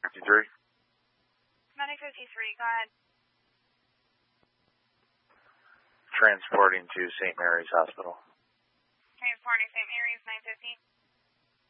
53. Medic 53, go ahead. Transporting to St. Mary's Hospital. Transporting St. Mary's 950.